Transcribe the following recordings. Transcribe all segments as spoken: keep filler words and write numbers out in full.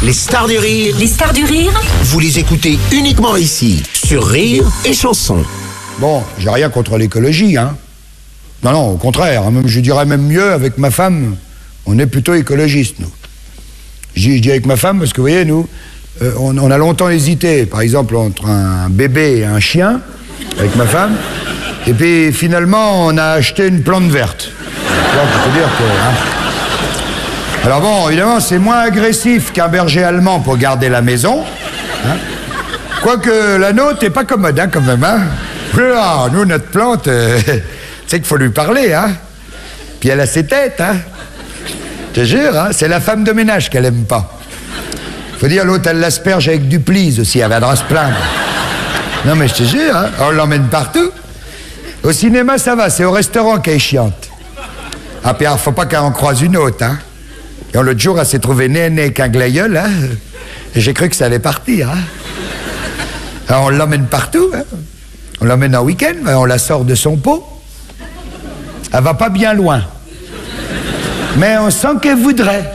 Les stars du rire. Les stars du rire. Vous les écoutez uniquement ici, sur Rire et Chanson. Bon, j'ai rien contre l'écologie, hein. Non, non, au contraire, hein, même, je dirais même mieux, avec ma femme, on est plutôt écologistes, nous. Je dis, je dis avec ma femme parce que, vous voyez, nous, euh, on, on a longtemps hésité, par exemple, entre un bébé et un chien, avec ma femme, et puis finalement, on a acheté une plante verte. Alors, je peux dire que... Hein. Alors bon, évidemment, c'est moins agressif qu'un berger allemand pour garder la maison, hein. Quoique la nôtre est pas commode, hein, quand même, hein. Ah, nous, notre plante, euh, c'est qu'il faut lui parler, hein. Puis elle a ses têtes, hein. Je te jure, hein, c'est la femme de ménage qu'elle aime pas. Faut dire, l'autre, elle l'asperge avec du please aussi, elle viendra se plaindre. Non, mais je te jure, hein, on l'emmène partout. Au cinéma, ça va, c'est au restaurant qu'elle est chiante. Ah, puis alors, faut pas qu'elle en croise une autre, hein. Et l'autre jour, elle s'est trouvée nez à nez avec un glaïeul, hein. Et j'ai cru que ça allait partir, hein. Alors, on l'emmène partout, hein. On l'emmène en week-end, on la sort de son pot. Elle va pas bien loin. Mais on sent qu'elle voudrait.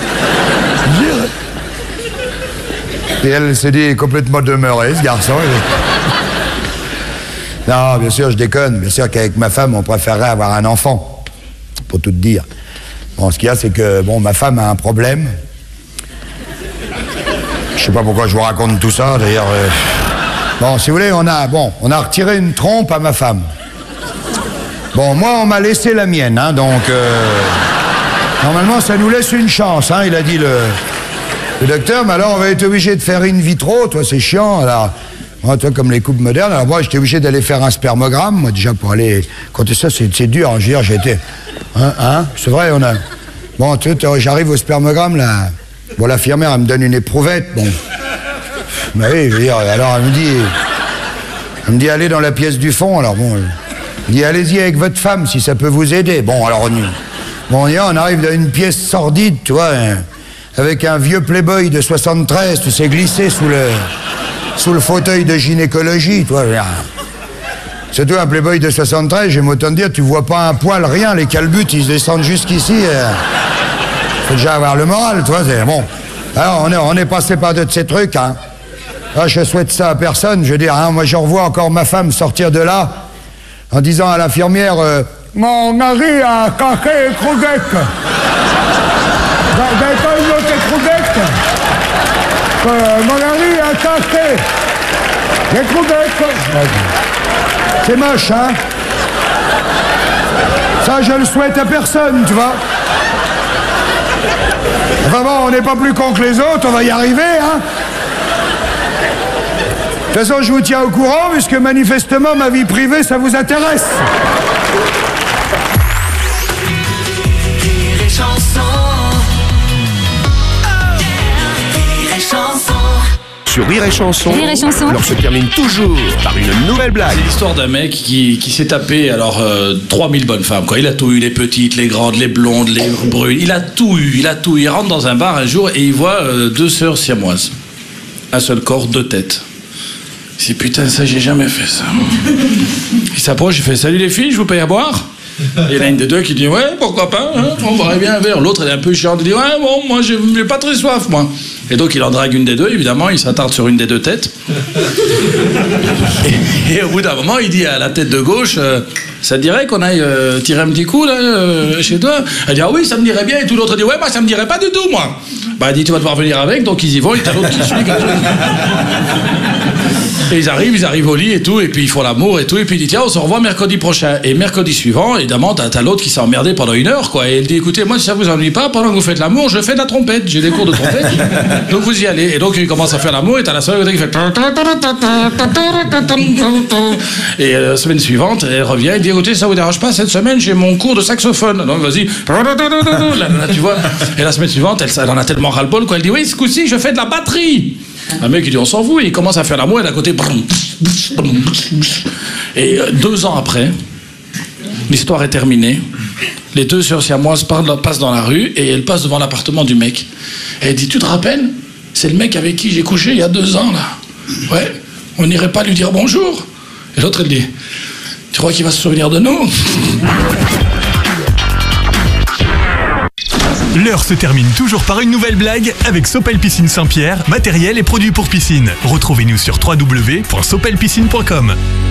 Et elle s'est dit complètement demeurée, ce garçon. Non, bien sûr, je déconne. Bien sûr qu'avec ma femme, on préférerait avoir un enfant. Pour tout te dire. Bon, ce qu'il y a, c'est que, bon, ma femme a un problème. Je sais pas pourquoi je vous raconte tout ça, d'ailleurs. Euh... Bon, si vous voulez, on a, bon, on a retiré une trompe à ma femme. Bon, moi, on m'a laissé la mienne, hein, donc... Euh, normalement, ça nous laisse une chance, hein, il a dit le, le docteur, mais alors on va être obligé de faire in vitro, toi, c'est chiant, alors... Moi, toi, comme les couples modernes, alors moi, j'étais obligé d'aller faire un spermogramme, moi, déjà, pour aller... Compter ça, c'est, c'est dur, hein, je veux dire, j'ai été... Hein, hein, c'est vrai, on a... Bon, tu sais, j'arrive au spermogramme, là... Bon, l'infirmière, elle me donne une éprouvette, bon... Mais oui, je veux dire, alors elle me dit... Elle me dit, allez dans la pièce du fond, alors bon... Elle dit, allez-y avec votre femme, si ça peut vous aider. Bon, alors on... Bon, on arrive dans une pièce sordide, tu vois, hein, avec un vieux playboy de soixante-treize, tu sais, glissé sous le... sous le fauteuil de gynécologie, tu vois. Surtout un playboy de soixante-treize, j'aime autant te dire, tu vois pas un poil, rien, les calbutes, ils descendent jusqu'ici. Euh... Faut déjà avoir le moral, tu vois, c'est bon. Alors, on est, on est passé par de ces trucs, hein. Ah, je souhaite ça à personne, je veux dire, hein, moi je revois encore ma femme sortir de là en disant à l'infirmière euh, mon mari a caqué et croquette. Vous avez pas une autre croquette euh, Mon mari a caqué et croquette. C'est moche, hein. Ça, je le souhaite à personne, tu vois. Enfin bon, on n'est pas plus con que les autres, on va y arriver, hein. De toute façon, je vous tiens au courant, puisque manifestement, ma vie privée, ça vous intéresse. Rire et Chanson. Rire et Chanson. Sur Rire et Chanson, Rire et Chanson. alors se termine toujours par une nouvelle blague. C'est l'histoire d'un mec qui, qui s'est tapé alors euh, trois mille bonnes femmes, quoi. Il a tout eu, les petites, les grandes, les blondes, les brunes. Il a tout eu, il a tout eu. Il rentre dans un bar un jour et il voit euh, deux sœurs siamoises. Un seul corps, deux têtes. Il dit putain, ça j'ai jamais fait ça. Il s'approche, il fait salut les filles, je vous paye à boire. Et il y en a une des deux qui dit ouais, pourquoi pas, hein, on boirait bien un verre. L'autre elle est un peu chiante, il dit ouais, bon, moi j'ai, j'ai pas très soif, moi. Et donc il en drague une des deux, évidemment, il s'attarde sur une des deux têtes. Et, et au bout d'un moment, il dit à la tête de gauche euh, ça te dirait qu'on aille euh, tirer un petit coup là euh, chez toi? Elle dit ah oui, ça me dirait bien. Et tout l'autre dit ouais, moi ça me dirait pas du tout, moi. Bah elle dit tu vas devoir venir avec, donc ils y vont, et t'as l'autre qui suit. Et ils arrivent, ils arrivent au lit et tout, et puis ils font l'amour et tout, et puis il dit tiens, on se revoit mercredi prochain. Et mercredi suivant, évidemment, t'as, t'as l'autre qui s'est emmerdé pendant une heure, quoi. Et elle dit écoutez, moi si ça vous ennuie pas, pendant que vous faites l'amour, je fais de la trompette, j'ai des cours de trompette, donc vous y allez. Et donc il commence à faire l'amour, et t'as la soeur qui fait. Et euh, la semaine suivante, elle revient, elle dit écoutez, ça vous dérange pas, cette semaine j'ai mon cours de saxophone, donc vas-y. Là, là, tu vois. Et la semaine suivante, elle, elle en a tellement ras-le-bol, quoi. Elle dit oui, ce coup-ci, je fais de la batterie. Un mec il dit on s'en fout, et il commence à faire l'amour et d'à côté. Et deux ans après, l'histoire est terminée. Les deux sœurs siamoises passent dans la rue et elles passent devant l'appartement du mec. Et elle dit tu te rappelles, c'est le mec avec qui j'ai couché il y a deux ans là. Ouais, on n'irait pas lui dire bonjour. Et l'autre elle dit tu crois qu'il va se souvenir de nous? L'heure se termine toujours par une nouvelle blague avec Sopel Piscine Saint-Pierre, matériel et produits pour piscine. Retrouvez-nous sur w w w point sopel piscine point com.